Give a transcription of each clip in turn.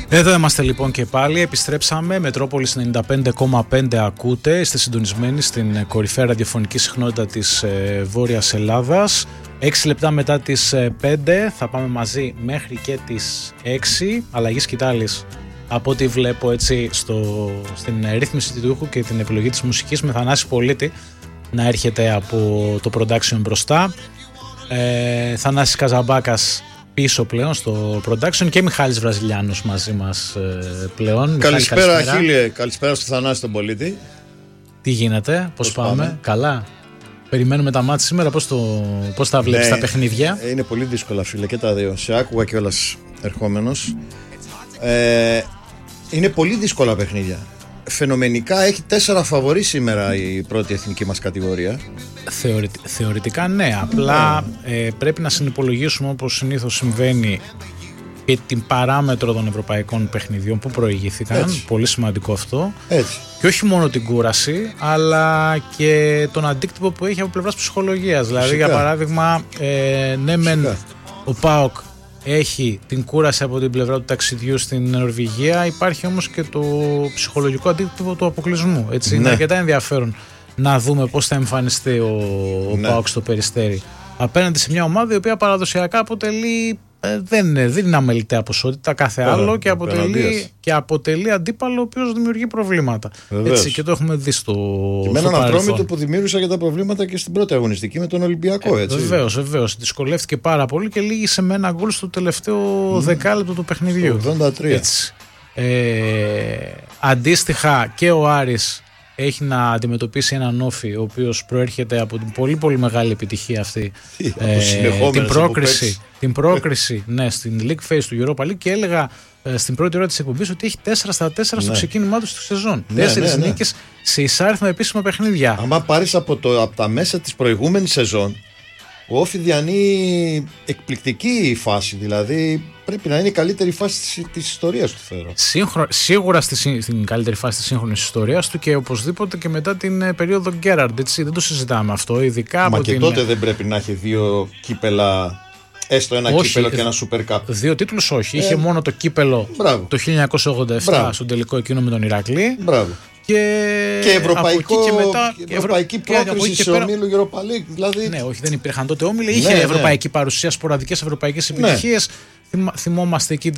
Εδώ είμαστε λοιπόν και πάλι, επιστρέψαμε, Μετρόπολης 95,5 ακούτε, είστε συντονισμένοι στην κορυφαία ραδιοφωνική συχνότητα της Βόρειας Ελλάδας. 6 λεπτά μετά τις 5 θα πάμε μαζί μέχρι και τις 6, αλλαγή σκητάλης από ό,τι βλέπω έτσι στην ρύθμιση του ήχου και την επιλογή της μουσικής, με Θανάση Πολίτη να έρχεται από το production μπροστά, Θανάσης Καζαμπάκας πίσω πλέον στο production και Μιχάλης Βραζιλιάνος μαζί μας πλέον. Καλησπέρα Χίλιε, καλησπέρα στο Θανάση τον Πολίτη. Τι γίνεται, πώς πάμε, καλά? Περιμένουμε τα μάτια σήμερα, πώς τα βλέπεις τα παιχνίδια? Είναι πολύ δύσκολα φίλε και τα δύο, σε άκουγα κιόλας ερχόμενος. Είναι πολύ δύσκολα παιχνίδια. Φαινομενικά έχει 4 φαβορί σήμερα η πρώτη εθνική μας κατηγορία. Θεωρητικά ναι, απλά πρέπει να συνυπολογίσουμε, όπως συνήθως συμβαίνει, και την παράμετρο των ευρωπαϊκών παιχνιδιών που προηγήθηκαν. Έτσι. Πολύ σημαντικό αυτό. Έτσι. Και όχι μόνο την κούραση, αλλά και τον αντίκτυπο που έχει από πλευράς ψυχολογίας. Δηλαδή, για παράδειγμα, ναι μεν ο ΠΑΟΚ έχει την κούραση από την πλευρά του ταξιδιού στην Νορβηγία, υπάρχει όμως και το ψυχολογικό αντίκτυπο του αποκλεισμού. Έτσι. Είναι αρκετά ενδιαφέρον να δούμε πώς θα εμφανιστεί ο ΠΑΟΚ στο Περιστέρι απέναντι σε μια ομάδα η οποία παραδοσιακά αποτελεί, δεν είναι αμεληταία ποσότητα κάθε άλλο και αποτελεί αντίπαλο ο οποίος δημιουργεί προβλήματα. Έτσι, και το έχουμε δει στο παρελθόν. Και με έναν Ατρόμητο που δημιούργησε τα προβλήματα και στην πρώτη αγωνιστική με τον Ολυμπιακό. Βεβαίως. Δυσκολεύτηκε πάρα πολύ και λύγησε με ένα γκολ στο τελευταίο δεκάλεπτο του παιχνιδιού. 83. Έτσι. Αντίστοιχα και ο Άρης έχει να αντιμετωπίσει έναν Όφη ο οποίος προέρχεται από την πολύ πολύ μεγάλη επιτυχία αυτή, την πρόκριση στην League Phase του Europa League, και έλεγα στην πρώτη ώρα της εκπομπής ότι έχει 4-4 στο ξεκίνημά του στη σεζόν. 4 νίκες σε εισάριθμα επίσημα παιχνίδια. Αν πάρεις από τα μέσα της προηγούμενης σεζόν, ο Όφη διανύει εκπληκτική φάση, δηλαδή πρέπει να είναι η καλύτερη φάση της ιστορίας του, θεωρώ. Σίγουρα στην καλύτερη φάση της σύγχρονης ιστορίας του, και οπωσδήποτε και μετά την περίοδο Γκέραρντ, έτσι, δεν το συζητάμε αυτό, ειδικά. Μα και τότε δεν πρέπει να έχει 2 κύπελα, έστω ένα κύπελο και ένα Super Cup. 2 τίτλους όχι, είχε μόνο το κύπελο το 1987 στον τελικό εκείνο με τον Ηρακλή. Μπράβο. Και ευρωπαϊκή πρόκριση σε ομίλου Europa League. Δηλαδή... Ναι, όχι, δεν υπήρχαν τότε όμιλοι. Είχε ευρωπαϊκή παρουσία, σποραδικές ευρωπαϊκές επιτυχίες. Θυμόμαστε εκεί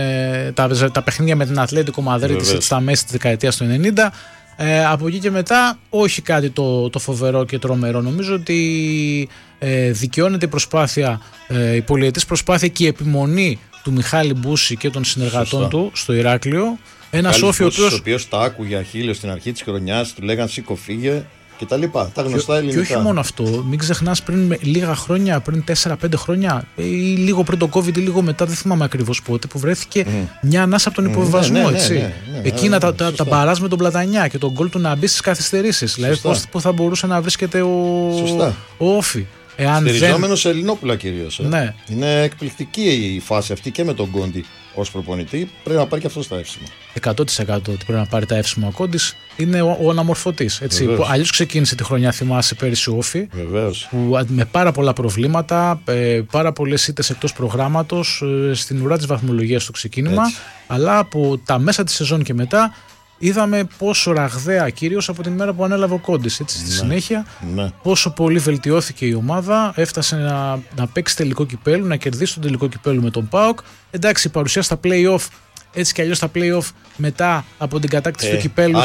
τα παιχνίδια με την Ατλέτικο Μαδρίτης στα μέση της δεκαετίας του 90. Από εκεί και μετά, όχι κάτι το φοβερό και τρομερό. Νομίζω ότι δικαιώνεται η προσπάθεια, η πολυετής προσπάθεια και η επιμονή του Μιχάλη Μπούση και των συνεργατών του στο Ηράκλειο. Ένας Όφη ο οποίος τα άκουγε Αχίλιο στην αρχή της χρονιάς, του λέγαν σήκω φύγε και τα λοιπά. Τα γνωστά ελληνικά. Και όχι μόνο αυτό, μην ξεχνάς πριν λίγα χρόνια, πριν 4-5 χρόνια ή λίγο πριν το COVID ή λίγο μετά, δεν θυμάμαι ακριβώς πότε, που βρέθηκε μια ανάσα από τον υποβιβασμό. Εκείνα τα μπαράζ με τον Πλατανιά και τον γκολ του να μπει στις καθυστερήσεις. Δηλαδή πού θα μπορούσε να βρίσκεται ο Όφη. Στηριζόμενος σε Ελληνόπουλα κυρίως. Ναι. Είναι εκπληκτική η φάση αυτή και με τον Κόντι ως προπονητή. Πρέπει να πάρει και αυτό τα εύσημα. 100% ότι πρέπει να πάρει τα εύσημα ο Κόντις. Είναι ο αναμορφωτής. Αλλιώς ξεκίνησε τη χρονιά, θυμάσαι, πέρυσι ο Όφη. Που με πάρα πολλά προβλήματα, πάρα πολλές ήττες εκτός προγράμματος, στην ουρά της βαθμολογίας στο ξεκίνημα. Έτσι. Αλλά από τα μέσα της σεζόν και μετά είδαμε πόσο ραγδαία, κυρίως από την μέρα που ανέλαβε ο Κόντις, στη συνέχεια, πόσο πολύ βελτιώθηκε η ομάδα, έφτασε να παίξει τελικό κυπέλλου, να κερδίσει τον τελικό κυπέλλου με τον ΠΑΟΚ. Εντάξει, η παρουσία στα play-off, έτσι κι αλλιώς στα play-off μετά από την κατάκτηση του κυπέλλου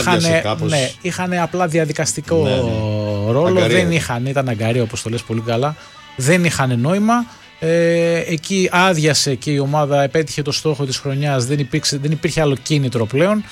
είχαν απλά διαδικαστικό ρόλο, ήταν αγκαρία, όπως το λες πολύ καλά, δεν είχαν νόημα. Εκεί άδειασε και η ομάδα, επέτυχε το στόχο της χρονιάς, δεν υπήρχε άλλο κίνητρο πλέον.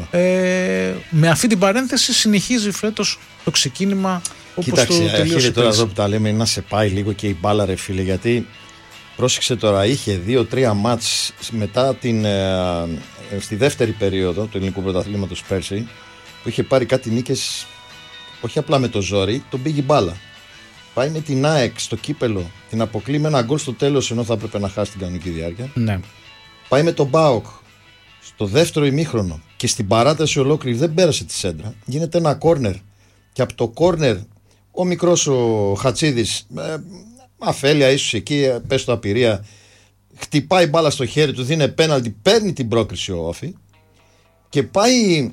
Με αυτή την παρένθεση συνεχίζει φέτος το ξεκίνημα όπως το τελείωσε. Κοίταξε, τώρα εδώ που τα λέμε είναι να σε πάει λίγο και η μπάλα, ρε φίλε, γιατί πρόσεξε τώρα, είχε 2-3 μάτς μετά στη δεύτερη περίοδο του ελληνικού πρωταθλήματος πέρσι, που είχε πάρει κάτι νίκες όχι απλά με το ζόρι, τον πήγε μπάλα. Πάει με την ΑΕΚ στο κύπελο, την αποκλεί με ένα γκολ στο τέλος, ενώ θα έπρεπε να χάσει την κανονική διάρκεια. Ναι. Πάει με τον ΠΑΟΚ στο δεύτερο ημίχρονο και στην παράταση ολόκληρη δεν πέρασε τη σέντρα. Γίνεται ένα κόρνερ και από το κόρνερ ο μικρός ο Χατσίδης, αφέλεια ίσως εκεί, πες το απειρία, χτυπάει μπάλα στο χέρι του, δίνει πέναλτι, παίρνει την πρόκριση ο Όφη και πάει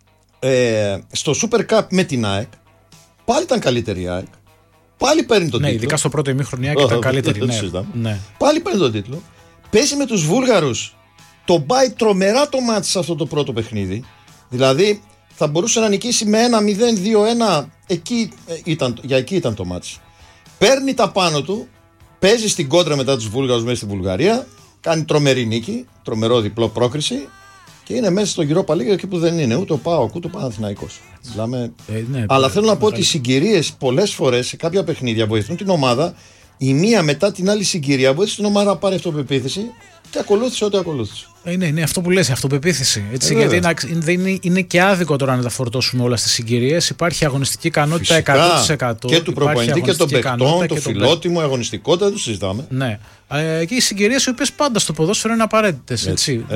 στο Super Cup με την ΑΕΚ. Πάλι ήταν καλύτερη η ΑΕΚ. Πάλι παίρνει τον τίτλο. Ειδικά στο πρώτο ημίχρονο η ΑΕΚ ήταν καλύτερη. Ναι. Πάλι παίρνει τον τίτλο. Παίζει με τους Βούλγαρους. Τον πάει τρομερά το μάτς σε αυτό το πρώτο παιχνίδι. Δηλαδή θα μπορούσε να νικήσει με 1-0, 2-1. Για εκεί ήταν το μάτς. Παίρνει τα πάνω του. Παίζει στην κόντρα μετά τους Βούλγαρους μέσα στη Βουλγαρία. Κάνει τρομερή νίκη. Τρομερό διπλό πρόκριση. Και είναι μέσα στο Europa League εκεί που δεν είναι ούτε ο ΠΑΟΚ ούτε ο Παναθηναϊκός. Αλλά θέλω να πω ότι οι συγκυρίες πολλές φορές σε κάποια παιχνίδια βοηθούν την ομάδα. Η μία μετά την άλλη συγκυρία βοήθησε την ομάδα να πάρει αυτοπεποίθηση και ακολούθησε ό,τι ακολούθησε. Είναι αυτό που λες, η αυτοπεποίθηση. Έτσι, γιατί είναι και άδικο τώρα να τα φορτώσουμε όλα στις συγκυρίες. Υπάρχει αγωνιστική ικανότητα 100%. Και του προπονητή και των παικτών, το φιλότιμο, αγωνιστικότητα, δεν το συζητάμε. Ναι. Και οι συγκυρίες οι οποίες πάντα στο ποδόσφαιρο είναι απαραίτητες.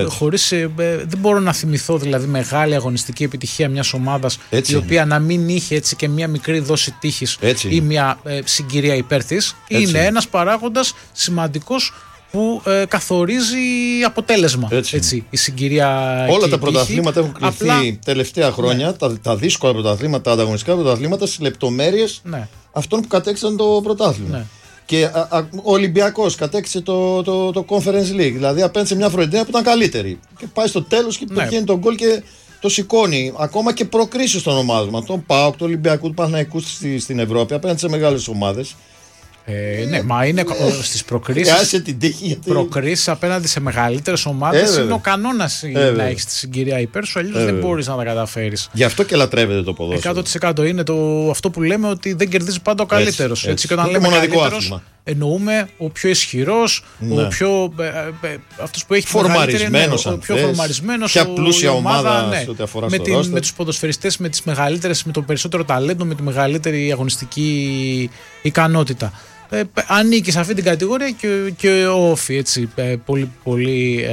Δεν μπορώ να θυμηθώ δηλαδή μεγάλη αγωνιστική επιτυχία μιας ομάδας η οποία να μην είχε έτσι και μια μικρή δόση τύχης ή μια συγκυρία υπέρ της. Είναι ένας παράγοντας σημαντικός που καθορίζει αποτέλεσμα. Έτσι, η συγκυρία. Όλα τα πρωταθλήματα έχουν κρυφθεί τελευταία χρόνια, τα δύσκολα πρωταθλήματα, τα ανταγωνιστικά πρωταθλήματα, στις λεπτομέρειες αυτών που κατέκτησαν το πρωτάθλημα. Ναι. Και ο Ολυμπιακός κατέκτησε το Conference League, δηλαδή απέναντι σε μια Φροντίνα που ήταν καλύτερη. Και πάει στο τέλος και πετυχαίνει τον γκολ και το σηκώνει. Ακόμα και προκρίσεις των ομάδων. Τον ΠΑΟΚ, του Ολυμπιακού, του Παναθηναϊκού στην Ευρώπη, απέναντι σε μεγάλες ομάδες. Ναι, μα είναι στις προκρίσεις απέναντι σε μεγαλύτερες ομάδες είναι ο κανόνας να έχεις τη συγκυρία υπέρ σου, αλλιώς δεν μπορείς να τα καταφέρεις. Γι' αυτό και λατρεύεται το ποδόσφαιρο. 100% είναι αυτό που λέμε ότι δεν κερδίζει πάντα ο καλύτερος. Έτσι, και όταν λέμε καλύτερος, εννοούμε ο πιο ισχυρός, ο πιο αυτός που έχει φορμαρισμένος, ο πιο φορμαρισμένος, ποια πλούσια ομάδα με τους ποδοσφαιριστές, με τις μεγαλύτερες, με το περισσότερο ταλέντο, με τη μεγαλύτερη αγωνιστική ικανότητα. Ανήκει σε αυτή την κατηγορία και ο Όφη, έτσι, πολύ πολύ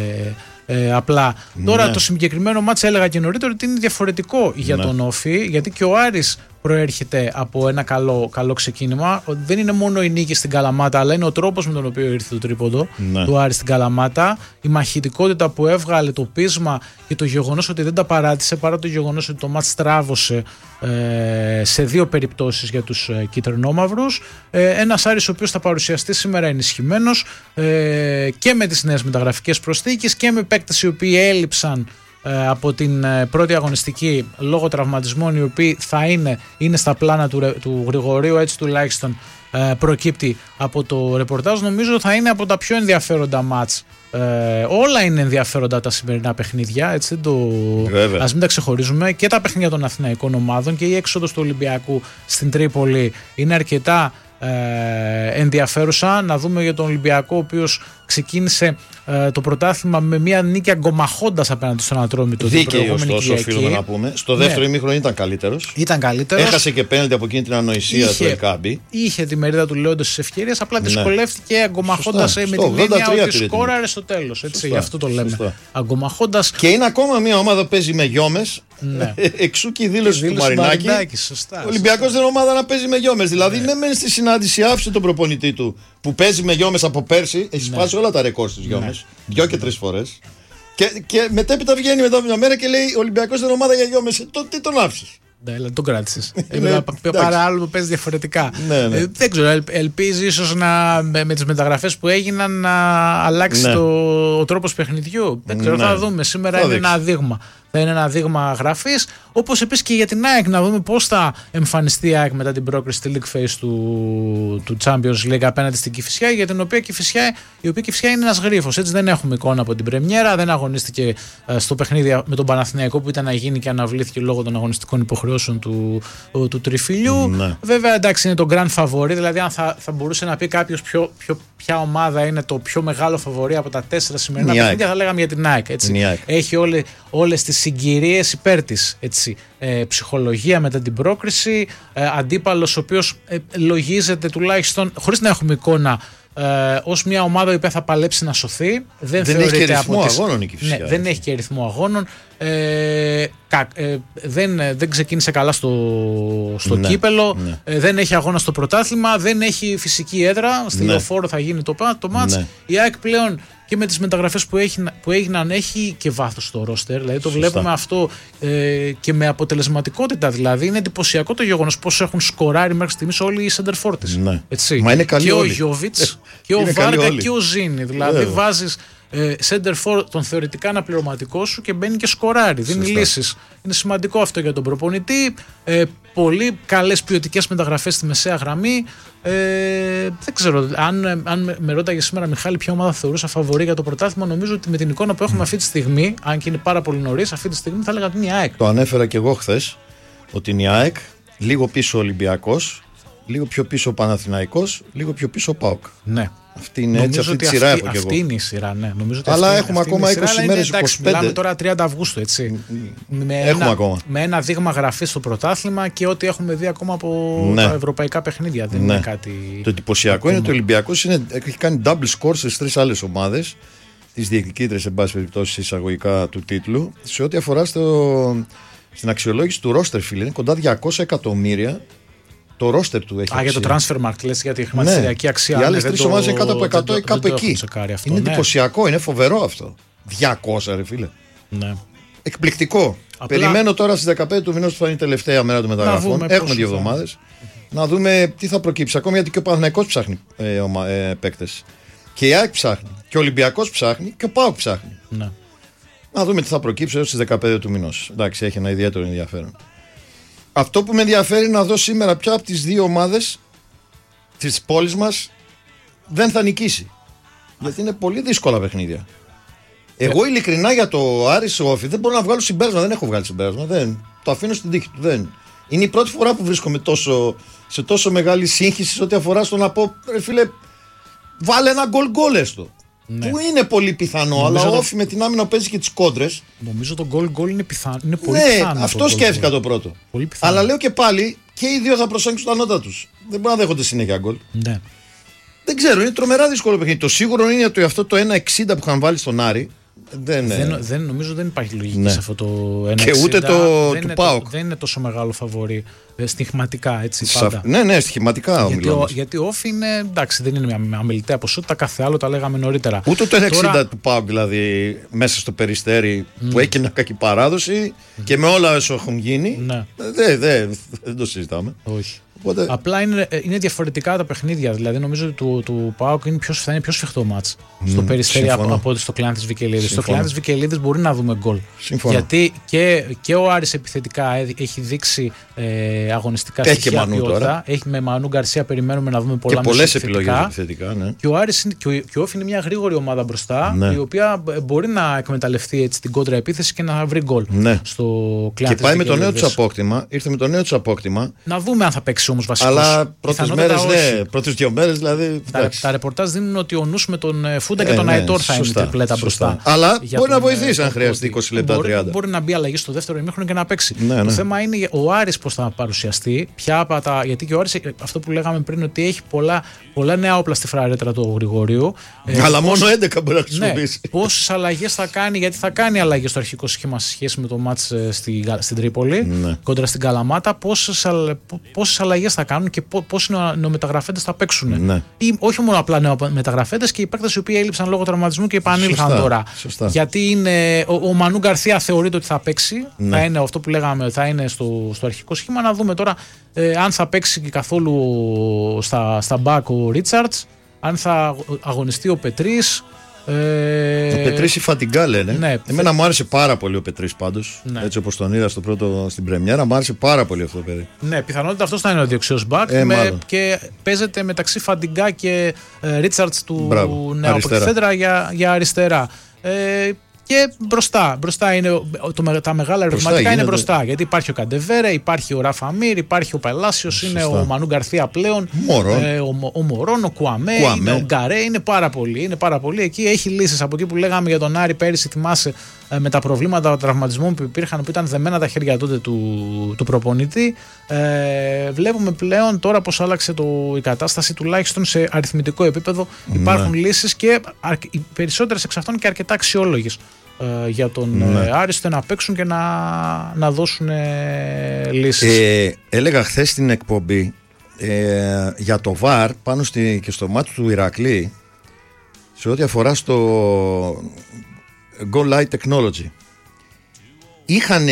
απλά. Τώρα το συγκεκριμένο μάτς έλεγα και νωρίτερα ότι είναι διαφορετικό για τον Όφη, γιατί και ο Άρης προέρχεται από ένα καλό ξεκίνημα. Δεν είναι μόνο η νίκη στην Καλαμάτα, αλλά είναι ο τρόπος με τον οποίο ήρθε το τρίποντο του Άρη στην Καλαμάτα, η μαχητικότητα που έβγαλε, το πείσμα και το γεγονός ότι δεν τα παράτησε, παρά το γεγονός ότι το μάτς στράβωσε σε δύο περιπτώσεις για τους κίτρινόμαυρους. Ένας Άρης ο οποίος θα παρουσιαστεί σήμερα ενισχυμένος και με τις νέες μεταγραφικές προσθήκες και με παίκτες οι οποίοι έλειψαν από την πρώτη αγωνιστική λόγω τραυματισμών, οι οποίοι θα είναι στα πλάνα του Γρηγορίου, έτσι τουλάχιστον προκύπτει από το ρεπορτάζ. Νομίζω θα είναι από τα πιο ενδιαφέροντα μάτς. Όλα είναι ενδιαφέροντα τα σημερινά παιχνίδια, έτσι, ας μην τα ξεχωρίζουμε. Και τα παιχνίδια των αθηναϊκών ομάδων και η έξοδος του Ολυμπιακού στην Τρίπολη είναι αρκετά ενδιαφέρουσα. Να δούμε για τον Ολυμπιακό, ο οποίος ξεκίνησε το πρωτάθλημα με μια νίκη αγκομαχώντας απέναντι στον Ατρόμητο. Δίκαιη, ωστόσο, οφείλουμε να πούμε. Στο δεύτερο ημίχρονο ήταν καλύτερος. Έχασε και πέναλτι από εκείνη την ανοησία του Ελκάμπη. Είχε τη μερίδα του Λέοντος στις ευκαιρίες, απλά δυσκολεύτηκε αγκομαχώντας με την έννοια ότι σκόραρε στο τέλος. Γι' αυτό το λέμε. Αγκομαχώντας. Και είναι ακόμα μια ομάδα που παίζει με γιόμες. Εξού και η δήλωση του Μαρινάκη. Ο Ολυμπιακός δεν είναι ομάδα να παίζει με γιόμες. Δηλαδή, ναι, μένει στη συνάντηση, άφησε τον προπονητή του που παίζει με γιόμες από πέρσι. Έχει σπάσει όλα τα ρεκόρ στις γιόμες. 2 και 3 φορές. Και μετέπειτα βγαίνει μετά από μια μέρα και λέει: Ο Ολυμπιακός δεν είναι ομάδα για γιόμες. Τι τον άφησες? Ναι, αλλά τον κράτησες. Παρά άλλο που παίζει διαφορετικά. Δεν ξέρω, ελπίζει ίσως με τις μεταγραφές που έγιναν να αλλάξει ο τρόπος παιχνιδιού. Δεν ξέρω, θα δούμε. Σήμερα είναι ένα δείγμα. Θα είναι ένα δείγμα γραφής. Όπως επίσης και για την ΑΕΚ, να δούμε πώς θα εμφανιστεί η ΑΕΚ μετά την πρόκριση στη League Phase του Champions League απέναντι στην Κηφισιά, για την οποία Κηφισιά είναι ένας γρίφος. Έτσι, δεν έχουμε εικόνα από την πρεμιέρα, δεν αγωνίστηκε στο παιχνίδι με τον Παναθηναϊκό που ήταν να γίνει και αναβλήθηκε λόγω των αγωνιστικών υποχρεώσεων του τριφυλιού. Βέβαια, εντάξει, είναι το grand favori, δηλαδή αν θα μπορούσε να πει κάποιος ποια ομάδα είναι το πιο μεγάλο φαβορί από τα 4 σημερινά παιχνίδια, θα λέγαμε για την ΑΕΚ. Έχει όλες τις συγκυρίες υπέρ της, έτσι, ψυχολογία μετά την πρόκριση, αντίπαλος ο οποίος λογίζεται τουλάχιστον, χωρίς να έχουμε εικόνα ως μια ομάδα η οποία θα παλέψει να σωθεί. Δεν έχει και ρυθμό αγώνων η Κηφισιά. Ναι, δεν έχει και ρυθμό αγώνων. Δεν ξεκίνησε καλά στο κύπελο. Ναι. Δεν έχει αγώνα στο πρωτάθλημα. Δεν έχει φυσική έδρα. Στη Λεωφόρο θα γίνει το μάτς. Ναι. Η ΑΕΚ πλέον και με τις μεταγραφές που έγιναν έχει και βάθος στο ρόστερ. Δηλαδή το βλέπουμε αυτό και με αποτελεσματικότητα. Δηλαδή είναι εντυπωσιακό το γεγονός πόσο έχουν σκοράρει μέχρι στιγμής όλοι οι center forwards. Ναι. Μα είναι καλοί και όλοι. Ο Γιώβιτς και ο Βάργα και ο Ζήνη. Δηλαδή βάζεις center for τον θεωρητικά αναπληρωματικό σου και μπαίνει και σκοράρει, δίνει λύσεις. Είναι σημαντικό αυτό για τον προπονητή. Πολύ καλές ποιοτικές μεταγραφές στη μεσαία γραμμή. Δεν ξέρω, αν με ρώταγε σήμερα, Μιχάλη, ποια ομάδα θεωρούσα φαβορί για το πρωτάθλημα, νομίζω ότι με την εικόνα που έχουμε αυτή τη στιγμή, αν και είναι πάρα πολύ νωρίς, αυτή τη στιγμή θα έλεγα ότι είναι η ΑΕΚ. Το ανέφερα και εγώ χθες, ότι είναι η ΑΕΚ, λίγο πίσω ο Ολυμπιακός, λίγο πιο πίσω ο Παναθηναϊκός, λίγο πιο πίσω ο ΠΑΟΚ. Ναι. Αυτή είναι έτσι, αυτή τη σειρά έχω και εγώ. Αυτή είναι η σειρά, ναι. Νομίζω ότι αλλά έχουμε ακόμα 20 μέρες, 25. Μιλάμε τώρα 30 Αυγούστου, έτσι. Με ένα δείγμα γραφής στο πρωτάθλημα και ό,τι έχουμε δει ακόμα από τα ευρωπαϊκά παιχνίδια. Δεν είναι κάτι. Το εντυπωσιακό είναι ότι ο Ολυμπιακός έχει κάνει double score στις 3 άλλες ομάδες, τις διεκδικήτρες, εν πάση περιπτώσει, εισαγωγικά του τίτλου, σε ό,τι αφορά στην αξιολόγηση του roster, φίλε. Είναι κοντά 200 εκατομμύρια. Το ρόστερ του έχει. Για το transfer market, για τη χρηματιστηριακή αξία. Οι άλλες 3 ομάδες είναι κάτω από 100 ή κάπου εκεί. Είναι εντυπωσιακό, είναι φοβερό αυτό. 200, ρε φίλε. Ναι. Εκπληκτικό. Περιμένω τώρα στις 15 του μηνός που θα είναι η τελευταία μέρα των μεταγραφών. Έχουμε 2 εβδομάδες. Να δούμε τι θα προκύψει. Ακόμη γιατί και ο Παναθηναϊκός ψάχνει παίκτες. Και η ΑΕΚ ψάχνει. Και ο Ολυμπιακός ψάχνει. Και ο ΠΑΟΚ ψάχνει. Ναι. Να δούμε τι θα προκύψει έως τις 15 του μηνός. Εντάξει, έχει ένα ιδιαίτερο ενδιαφέρον. Αυτό που με ενδιαφέρει να δω σήμερα, ποια από τις 2 ομάδες της πόλης μας δεν θα νικήσει. Γιατί είναι πολύ δύσκολα παιχνίδια. Εγώ ειλικρινά για το Άρης Όφη δεν μπορώ να βγάλω συμπέρασμα. Δεν έχω βγάλει συμπέρασμα. Το αφήνω στην τύχη του. Είναι η πρώτη φορά που βρίσκομαι σε τόσο μεγάλη σύγχυση σε ό,τι αφορά στο να πω, ρε φίλε, βάλε ένα γκολ έστω. Ναι. Που είναι πολύ πιθανό, νομίζω αλλά ο Όφη με την άμυνα παίζει και τις κόντρες. Νομίζω το γκολ είναι πιθανό. Είναι πολύ πιθανό. Αυτό σκέφτηκα το πρώτο. Αλλά λέω και πάλι και οι δύο θα προσέξουν τα νότα τους. Δεν μπορούν να δέχονται συνέχεια γκολ. Ναι. Δεν ξέρω, είναι τρομερά δύσκολο παιχνίδι. Το σίγουρο είναι ότι αυτό το 1,60 που είχαν βάλει στον Άρη. Νομίζω δεν υπάρχει λογική σε αυτό το 1,60. Και ούτε το του ΠΑΟΚ. Δεν είναι τόσο μεγάλο φαβορί. Στοιχηματικά, έτσι πάντα. Ναι, στοιχηματικά. Γιατί ο Όφη είναι, εντάξει, δεν είναι μια αμεληταία ποσότητα, κάθε άλλο τα λέγαμε νωρίτερα. Ούτε το 1,60 του ΠΑΟΚ, δηλαδή μέσα στο Περιστέρι που έχει μια κακή παράδοση και με όλα όσο έχουν γίνει. Δεν το συζητάμε. Όχι. Οπότε... Απλά είναι διαφορετικά τα παιχνίδια. Δηλαδή, νομίζω ότι του ΠΑΟΚ θα είναι πιο σφιχτό μάτς στο Περιστέρι από ότι στο Κλάν της Βικελίδης. Στο Κλάν της Βικελίδης μπορεί να δούμε γκολ. Γιατί και ο Άρης επιθετικά έχει δείξει αγωνιστικά στοιχεία ποιότητα. Έχει με Μανού Γκαρσία, περιμένουμε να δούμε πολλά και πολλές επιλογές επιθετικά. Ναι. Και ο Άρης και ο Όφη είναι μια γρήγορη ομάδα μπροστά, η οποία μπορεί να εκμεταλλευτεί έτσι την κόντρα επίθεση και να βρει γκολ στο Κλάν της Βικελίδης. Και πάει με το νέο του απόκτημα. Ήρθε με το νέο του απόκτημα. Να δούμε αν θα παίξει όμως βασικός. Αλλά πρώτες 2 μέρες δηλαδή. Τα ρεπορτάζ δίνουν ότι ο νους με τον Φούντα και τον Αϊτόρ θα είναι τριπλέτα μπροστά. Αλλά μπορεί να βοηθήσει αν χρειαστεί 20 λεπτά 30. Μπορεί να μπει αλλαγή στο δεύτερο ημίχρονο και να παίξει. Το θέμα είναι ο Άρης πώς θα παρουσιαστεί. Γιατί και ο Άρης, αυτό που λέγαμε πριν, ότι έχει πολλά νέα όπλα στη φραρέτρα του Γρηγορίου. Αλλά μόνο 11 μπορεί να χρησιμοποιήσει. Πόσες αλλαγές θα κάνει, γιατί θα κάνει αλλαγές στο αρχικό σχήμα σε σχέση με το μάτς στην Τρίπολη, κόντρα στην Καλαμάτα. Πόσες αλλαγές θα κάνουν και πόσοι νεομεταγραφέντες θα παίξουν. Ή όχι μόνο απλά νεομεταγραφέντες και οι παίκτες οι οποίοι έλειψαν λόγω τραυματισμού και επανήλθαν τώρα. Σωστά. Γιατί ο Μανού Γκαρσία θεωρείται ότι θα παίξει. Θα είναι αυτό που λέγαμε, θα είναι στο αρχικό σχήμα. Να δούμε τώρα αν θα παίξει και καθόλου στα μπακ ο Ρίτσαρτς, αν θα αγωνιστεί ο Πετρής. Ο Πετρής η Φατιγκά λένε. Ναι, εμένα μου άρεσε πάρα πολύ ο Πετρής πάντως. Ναι. Έτσι όπως τον είδα στην πρεμιέρα, μου άρεσε πάρα πολύ αυτό το παιδί. Ναι, πιθανότητα αυτός θα είναι ο διοξίος μπακ. Και παίζεται μεταξύ Φατιγκά και Ρίτσαρτς του νέου από τη Φέντρα για αριστερά. Και μπροστά είναι τα μεγάλα ερωτηματικά είναι μπροστά. Γιατί υπάρχει ο Καντεβέρε, υπάρχει ο Ράφα Μίρ, υπάρχει ο Παλάσιος, είναι ο Μανού Γκαρθία πλέον, ο Μωρόν, ο Κουαμέ, ο Γκαρέ. Είναι πάρα πολύ. Εκεί έχει λύσεις. Από εκεί που λέγαμε για τον Άρη πέρυσι, θυμάσαι, με τα προβλήματα τραυματισμών που υπήρχαν, που ήταν δεμένα τα χέρια τότε του προπονητή. Βλέπουμε πλέον τώρα πως άλλαξε η κατάσταση, τουλάχιστον σε αριθμητικό επίπεδο. Υπάρχουν λύσεις και οι περισσότερες εξ αυτών και αρκετά αξιόλογες για τον Άριστο να παίξουν και να δώσουν λύσεις. Έλεγα χθες στην εκπομπή για το VAR πάνω και στο μάτι του Ηρακλή, σε ό,τι αφορά στο Goal Line Technology. Είχαν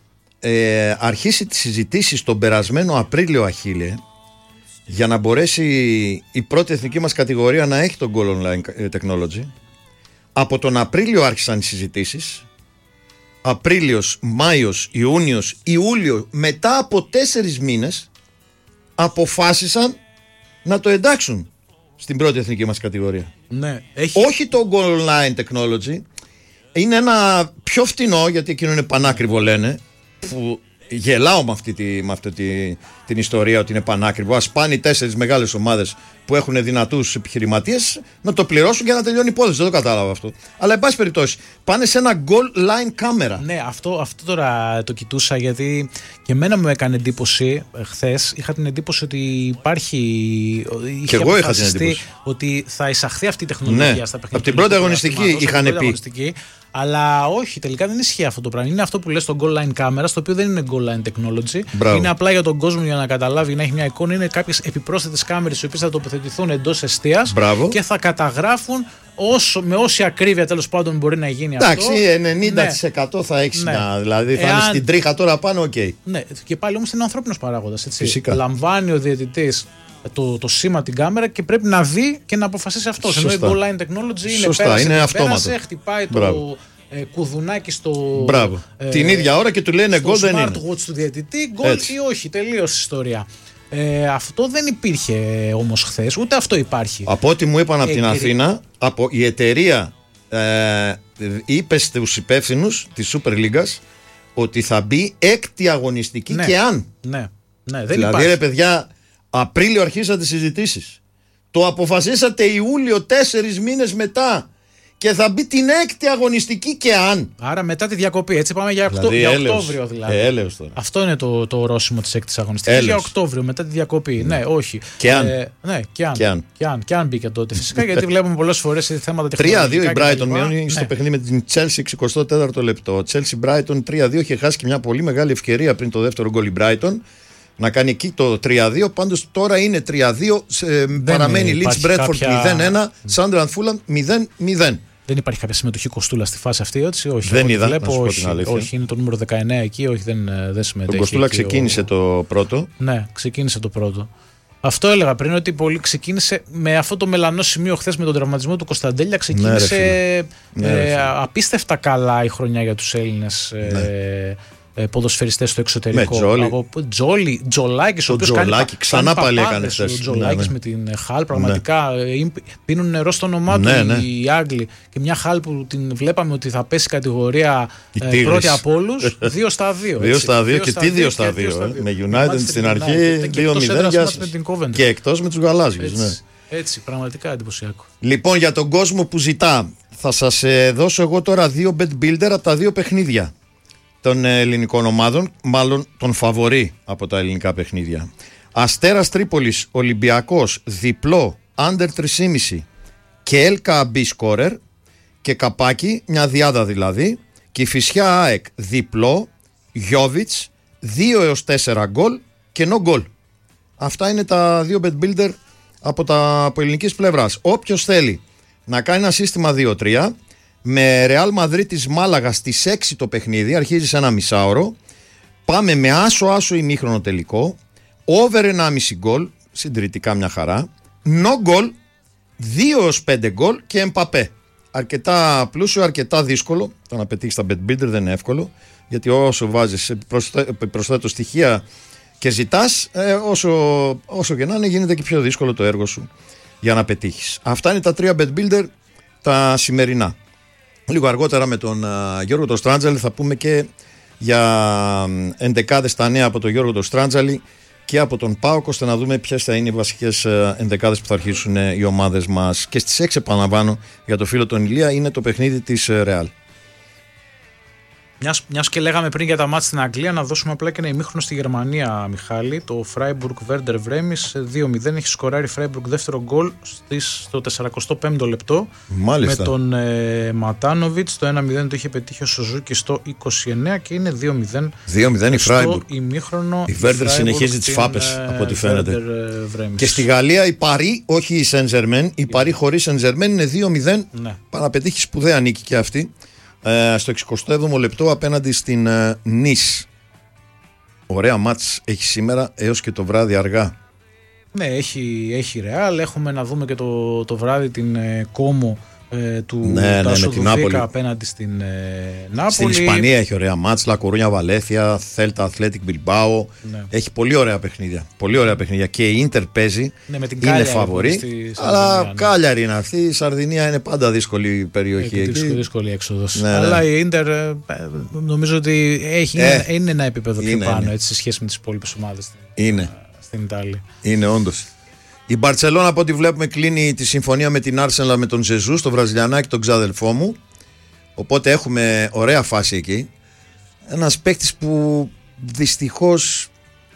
αρχίσει τις συζητήσεις τον περασμένο Απρίλιο, Αχίλε, για να μπορέσει η πρώτη εθνική μας κατηγορία να έχει το Goal Line Technology. Από τον Απρίλιο άρχισαν οι συζητήσεις. Απρίλιος, Μάιος, Ιούνιος, Ιούλιο. Μετά από 4 μήνες αποφάσισαν να το εντάξουν στην πρώτη εθνική μας κατηγορία. Ναι, όχι το Goal Line Technology. Είναι ένα πιο φτηνό, γιατί εκείνο είναι πανάκριβο λένε, που γελάω με αυτή την ιστορία ότι είναι πανάκριβο. Ας πάνε οι 4 μεγάλες ομάδες που έχουν δυνατούς επιχειρηματίες να το πληρώσουν και να τελειώνει η υπόθεση. Δεν το κατάλαβα αυτό. Αλλά εν πάση περιπτώσει, πάνε σε ένα goal line κάμερα. Ναι, αυτό τώρα το κοιτούσα, γιατί και εμένα μου έκανε εντύπωση χθες. Είχα την εντύπωση ότι είχε αποφασιστεί ότι θα εισαχθεί αυτή η τεχνολογία στα παιχνίδια. Από την πρώτη αγωνιστική είχαν πει. Αλλά όχι, τελικά δεν ισχύει αυτό το πράγμα. Είναι αυτό που λες το goal line camera, το οποίο δεν είναι goal line technology. Μπράβο. Είναι απλά για τον κόσμο, για να καταλάβει, να έχει μια εικόνα. Είναι κάποιες επιπρόσθετες κάμερες οι οποίες θα τοποθετηθούν εντός εστίας και θα καταγράφουν με όση ακρίβεια τέλος πάντων μπορεί να γίνει. Εντάξει, αυτό. 90% θα έχει δηλαδή θα είναι στην τρίχα τώρα πάνω, οκ. Ναι, και πάλι όμως είναι ανθρώπινος παράγοντας. Φυσικά. Λαμβάνει ο διαιτητής το σήμα την κάμερα και πρέπει να δει και να αποφασίσει αυτό. Ενώ η goal line technology είναι αυτόματο. Χτυπάει το κουδουνάκι στο. Μπράβο. Την ίδια ώρα και του λένε goal, δεν είναι. Smartwatch του διαιτητή, goal ή όχι. Τελείωσε η ιστορία. Αυτό δεν υπήρχε όμως χθες, ούτε αυτό υπάρχει. Από ό,τι μου είπαν από την Αθήνα, η εταιρεία είπε στους υπεύθυνους της Super League ότι θα μπει 6η αγωνιστική και αν. Ναι, δεν δηλαδή υπάρχει. Ρε παιδιά, Απρίλιο αρχίσατε συζητήσεις. Το αποφασίσατε Ιούλιο, 4 μήνες μετά. Και θα μπει την 6η αγωνιστική και αν. Άρα μετά τη διακοπή. Έτσι πάμε για Οκτώβριο δηλαδή. Έλεος τώρα. Αυτό είναι το ορόσημο της 6ης αγωνιστικής. Για Οκτώβριο μετά τη διακοπή. Ναι, όχι. Και αν. Και αν μπήκε τότε. Φυσικά, γιατί βλέπουμε πολλές φορές θέματα τεχνολογικά. 3-2 η Brighton μειώνει στο παιχνίδι με την Chelsea 64ο λεπτό. Chelsea Brighton 3-2, είχε χάσει και μια πολύ μεγάλη ευκαιρία πριν το δεύτερο γκολ η Brighton να κάνει εκεί το 3-2. Πάντως τώρα είναι 3-2. Παραμένει Leeds Bradford 0-1, Sunderland Fulham 0-0. Δεν υπάρχει κάποια συμμετοχή Κοστούλα στη φάση αυτή, έτσι? Όχι. Δεν είδα. Βλέπω, όχι, είναι το νούμερο 19 εκεί, όχι, δεν συμμετέχει. Ο Κοστούλα ξεκίνησε το πρώτο. Ναι, ξεκίνησε το πρώτο. Αυτό έλεγα πριν, ότι πολύ ξεκίνησε με αυτό το μελανό σημείο χθες με τον τραυματισμό του Κωνσταντέλια. Ξεκίνησε απίστευτα καλά η χρονιά για τους Έλληνες ποδοσφαιριστές στο εξωτερικό. Τζολάκης, ο οποίος ξανά πάλι έκανε χθες. Ο Τζολάκης με την Χαλ, πραγματικά πίνουν νερό στο όνομά του οι Άγγλοι. Και μια Χαλ που την βλέπαμε ότι θα πέσει κατηγορία πρώτη από όλους, 2-2. 2-2 και τι 2-2. Με United στην αρχή 2-0 και εκτός με τους γαλάζιους. Έτσι, πραγματικά εντυπωσιακό. Λοιπόν, για τον κόσμο που ζητά, θα σας δώσω εγώ τώρα 2 bet builder από τα 2 παιχνίδια των ελληνικών ομάδων, μάλλον τον φαβορί από τα ελληνικά παιχνίδια. Αστέρας Τρίπολης, Ολυμπιακός, διπλό, under 3,5 και LKB scorer και καπάκι, μια διάδα δηλαδή, Κηφισιά ΑΕΚ, διπλό, Γιόβιτς, 2 έως 4 γκολ και no goal. Αυτά είναι τα 2 bet builder από ελληνικής πλευράς. Όποιος θέλει να κάνει ένα σύστημα 2-3, με Ρεάλ Μαδρίτης Μάλαγα στις 6 το παιχνίδι, αρχίζει σε ένα μισάωρο. Πάμε με άσο ημίχρονο τελικό, over 1,5 γκολ, συντηρητικά μια χαρά, no goal, 2-5 γκολ και Εμπαπέ. Αρκετά πλούσιο, αρκετά δύσκολο. Το να πετύχεις τα bet builder δεν είναι εύκολο, γιατί όσο βάζεις προσθέτω στοιχεία και ζητάς, όσο και να είναι, γίνεται και πιο δύσκολο το έργο σου για να πετύχεις. Αυτά είναι τα 3 bet builder τα σημερινά. Λίγο αργότερα με τον Γιώργο τον Στράντζαλη θα πούμε και για ενδεκάδες στα νέα από τον Γιώργο τον Στράντζαλη και από τον ΠΑΟΚ, ώστε να δούμε ποιες θα είναι οι βασικές ενδεκάδες που θα αρχίσουν οι ομάδες μας. Και στις 6, επαναλαμβάνω, για το φίλο τον Ηλία, είναι το παιχνίδι της Ρεάλ. Μιας και λέγαμε πριν για τα μάτς στην Αγγλία, να δώσουμε απλά και ένα ημίχρονο στη Γερμανία, Μιχάλη. Το Freiburg Werder Bremen 2-0. Έχει σκοράρει Freiburg δεύτερο γκολ στο 45ο λεπτό. Μάλιστα. Με τον Ματάνοβιτς. Το 1-0 το είχε πετύχει ο Σουζούκι στο 29 και είναι 2-0. 2-0 η Freiburg. Ημίχρονο. Η Werder συνεχίζει τις φάπες από ό,τι φαίνεται. Και στη Γαλλία η Παρί, όχι η Saint-Germain, η Παρί χωρίς Saint-Germain είναι 2-0. Ναι. Para να πετύχει σπουδαία νίκη και αυτή. Στο 67ο λεπτό απέναντι στην Νις. Ωραία μάτς έχει σήμερα έως και το βράδυ αργά. Ναι, έχει Ρεάλ. Έχουμε να δούμε και το βράδυ την Κόμο του Τάσο απέναντι στην Νάπολη. Στην Ισπανία έχει ωραία μάτς. Λα Κορούνια Βαλέθια, Θέλτα Αθλέτικ Μπιλμπάο. Ναι. Έχει πολύ ωραία παιχνίδια. Πολύ ωραία παιχνίδια. Και η Ίντερ παίζει. Ναι, είναι φαβορί. Αλλά Κάλιαρη είναι αυτή. Η Σαρδινία είναι πάντα δύσκολη περιοχή. Δύσκολη έξοδος. Ναι, αλλά η Ίντερ νομίζω ότι είναι ένα επίπεδο πιο πάνω έτσι, σε σχέση με τις υπόλοιπες ομάδες στην Ιταλία. Είναι όντως. Η Μπαρτσελόνα, από ό,τι βλέπουμε, κλείνει τη συμφωνία με την Άρσεναλ με τον Ζεζούς, τον Βραζιλιανάκι, τον ξάδελφό μου. Οπότε έχουμε ωραία φάση εκεί. Ένας παίκτης που δυστυχώς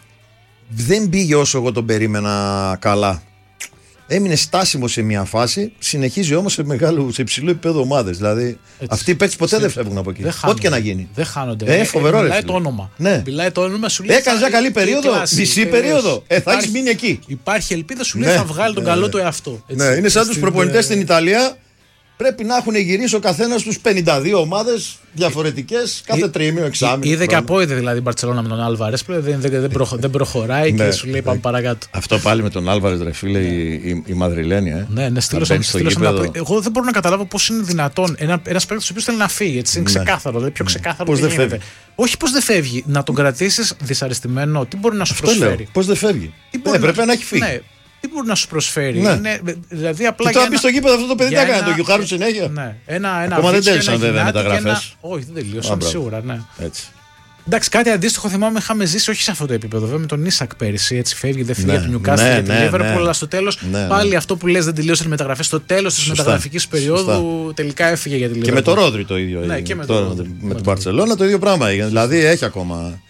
δεν πήγε όσο εγώ τον περίμενα καλά. Έμεινε στάσιμο σε μια φάση, συνεχίζει όμως σε υψηλό επίπεδο ομάδες. Δηλαδή, αυτοί οι παίκτες ποτέ δεν φεύγουν από εκεί. Ό,τι και να γίνει. Δεν χάνονται. Φοβερό. Μιλάει το όνομα. Ναι. Μιλάει το όνομα, σου λέει. Έκανε μια καλή περίοδο, μισή περίοδο. Θα έχει μείνει εκεί. Υπάρχει ελπίδα, σου λέει θα βγάλει τον καλό του εαυτό. Ναι, είναι σαν τους προπονητές στην Ιταλία. Πρέπει να έχουν γυρίσει ο καθένας στους 52 ομάδες διαφορετικές κάθε τρίμηνο, εξάμηνο. Είδε και απόειδε δηλαδή η Μπαρτσελόνα με τον Άλβαρες. Δεν προχωράει και σου λέει πάμε παρακάτω. Αυτό πάλι με τον Άλβαρες, ρε φίλε, η Μαδριλένια. Ναι, στείλωσαν. Εγώ δεν μπορώ να καταλάβω πώς είναι δυνατόν ένας παίκτης ο οποίος θέλει να φύγει. Είναι ξεκάθαρο, δηλαδή πιο ξεκάθαρο. Πώς δεν φεύγει. Όχι πώς δεν φεύγει. Να τον κρατήσεις δυσαρεστημένο, τι μπορεί να σου προσφέρει. Πώς δεν φεύγει. Πρέπει να έχει φύγει. Τι μπορεί να σου προσφέρει. Ναι. Είναι, δηλαδή απλά. Και τώρα πει στο γήπεδο αυτό το παιδί τι έκανε, το Γιουχάρου συνέχεια. Ναι. Ένα ακόμα δεν τέλειωσαν βέβαια μεταγραφές. Όχι, δεν τελείωσαν σίγουρα. Ναι. Έτσι. Εντάξει, κάτι αντίστοιχο θυμάμαι είχαμε ζήσει, όχι σε αυτό το επίπεδο, βέβαια με τον Ίσακ πέρυσι. Έτσι φεύγει, δεν φύγει από τον Νιουκάστλ για την Λίβερπουλ, αλλά στο τέλος πάλι αυτό που λες δεν τελείωσαν οι μεταγραφές. Στο τέλος της μεταγραφικής περίοδου τελικά έφυγε για τη Λίβερπουλ. Και με το Ρόδρι το ίδιο. Ναι, και με την Μπαρτσελόνα το ίδιο πράγμα έγινε. Δηλαδή έχει ακόμα.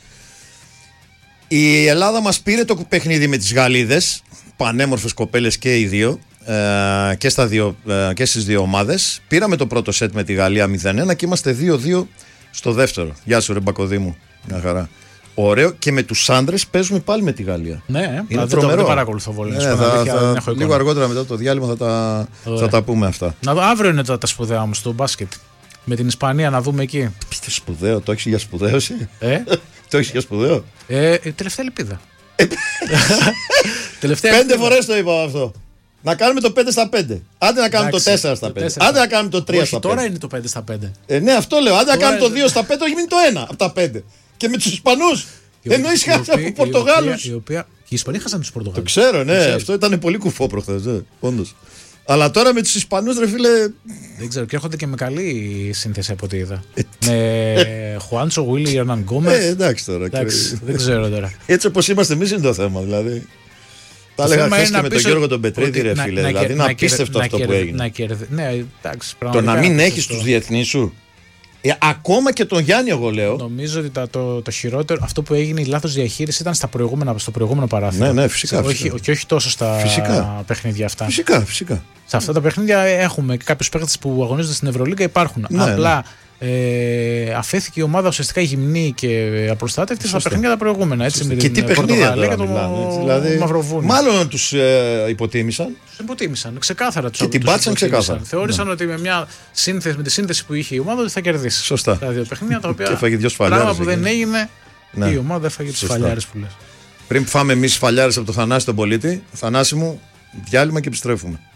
Η Ελλάδα μας πήρε το παιχνίδι με τις Γαλλίδες. Πανέμορφες κοπέλες και οι δύο και στις δύο ομάδες. Πήραμε το πρώτο σετ με τη Γαλλία 0-1 και είμαστε 2-2 στο δεύτερο. Γεια σου ρε Μπακοδήμου. Μια χαρά. Ωραίο, και με τους άντρες παίζουμε πάλι με τη Γαλλία. Ναι, είναι τρομερό. Δεν παρακολουθώ πολύ. Λίγο αργότερα μετά το διάλειμμα θα τα πούμε αυτά. Αύριο είναι τα σπουδαία όμως στο μπάσκετ. Με την Ισπανία να δούμε εκεί. Πείτε σπουδαίο, το έχεις για σπουδαίωση. Το έχεις για σπουδαίο. Τελευταία ελπίδα. 5 φορές το είπα αυτό. Να κάνουμε το 5 στα 5. Άντε να κάνουμε το 4 στα 5. Άντε να κάνουμε το 3 στα 5. Τώρα είναι το 5 στα 5. Ναι, αυτό λέω. Άντε να κάνουμε το 2 στα 5, όχι μείνει το 1 από τα 5. Και με τους Ισπανούς. Εννοείς χάσαν από Πορτογάλους. Και οι Ισπανοί χάσαν τους Πορτογάλους. Το ξέρω, ναι. Αυτό ήταν πολύ κουφό προχθές. Όντως. Αλλά τώρα με τους Ισπανούς, ρε φίλε. Δεν ξέρω, και έρχονται και με καλή σύνθεση από ό,τι είδα. Με Χουάντσο, Γουίλι, Ιερναν Γκόμεθ. Εντάξει τώρα. Δεν ξέρω τώρα. Έτσι όπως είμαστε εμείς είναι το θέμα. Δηλαδή. Τα έλεγα χθες και με τον Γιώργο τον Πετρίδη, ρε φίλε. Δηλαδή είναι απίστευτο αυτό που έγινε. Το να μην έχεις τους διεθνείς σου. Ακόμα και τον Γιάννη, εγώ λέω. Νομίζω ότι το χειρότερο, αυτό που έγινε, η λάθος διαχείριση ήταν στο προηγούμενο παράθυρο. Ναι, φυσικά. Και όχι τόσο στα παιχνίδια αυτά. Φυσικά. Σε αυτά τα παιχνίδια έχουμε κάποιους παίκτες που αγωνίζονται στην Ευρωλίγκα, υπάρχουν. Απλά αφέθηκε η ομάδα ουσιαστικά γυμνή και απροστάτευτη στα παιχνίδια τα προηγούμενα. Έτσι, με και την τι παιχνίδια Πορτογαλία και το Μαυροβούνιο. Μάλλον τους υποτίμησαν. Τους υποτίμησαν, ξεκάθαρα. Και την πάτησαν ξεκάθαρα. Θεώρησαν ότι με τη σύνθεση που είχε η ομάδα ότι θα κερδίσει. Σωστά. Τα δύο παιχνίδια τα οποία. Πράγμα που δεν έγινε, η ομάδα έφαγε τις φαλιάρες που λες. Πριν φάμε εμείς φαλιάρες από το Θανάση τον Πολίτη, Θανάση μου, διάλειμμα και επιστρέφουμε.